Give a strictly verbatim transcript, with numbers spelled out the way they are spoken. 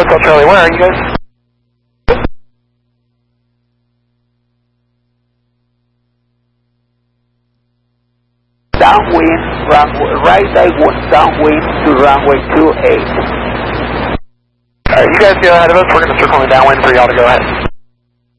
Hotel Charlie, where are you guys? Downwind, runway, right leg one downwind to runway two eight. Alright, you guys go ahead of us. We're going to circle in downwind for y'all to go ahead.